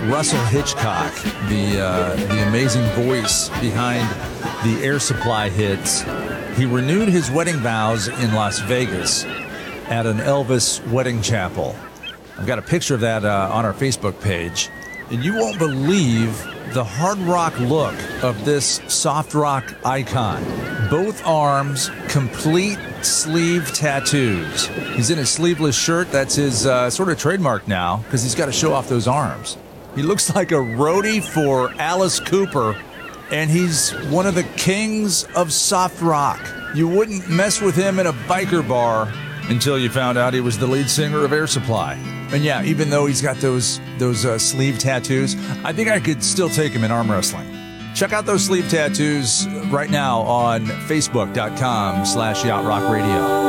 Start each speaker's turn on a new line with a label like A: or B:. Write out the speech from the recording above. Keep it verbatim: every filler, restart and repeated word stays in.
A: Russell Hitchcock, the uh, the amazing voice behind the Air Supply hits. He renewed his wedding vows in Las Vegas at an Elvis wedding chapel. I've got a picture of that uh, on our Facebook page. And you won't believe the hard rock look of this soft rock icon. Both arms, complete sleeve tattoos. He's in a sleeveless shirt. That's his uh, sort of trademark now because he's got to show off those arms. He looks like a roadie for Alice Cooper, and he's one of the kings of soft rock. You wouldn't mess with him in a biker bar until you found out he was the lead singer of Air Supply. And yeah, even though he's got those those uh, sleeve tattoos, I think I could still take him in arm wrestling. Check out those sleeve tattoos right now on Facebook.com slash Yacht Rock Radio.